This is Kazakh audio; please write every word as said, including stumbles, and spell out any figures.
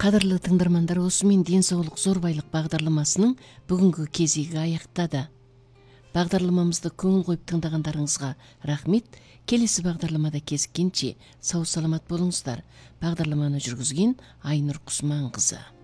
Кадырлуу тыңдармандар, осу менен ден соолук зор байлык багдарламасынын бүгүнкү кезиги аягтады. Багдарламамызды көңүл коюп тыңдагандарыңызга рахмет. Келесі бағдарламада кезиккенче сау саламат болуңуздар. Бағдарламаны жүргүзген Айнур Кусман кызы.